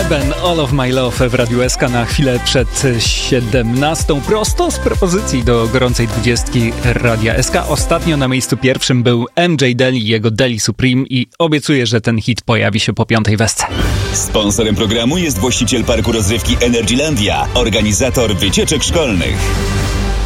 Eben, All of My Love w Radiu SK na chwilę przed 17. Prosto z propozycji do gorącej 20 Radia SK. Ostatnio na miejscu pierwszym był MJ Daly i jego Daly Supreme i obiecuję, że ten hit pojawi się po 5. wesce. Sponsorem programu jest właściciel parku rozrywki Energylandia, organizator wycieczek szkolnych.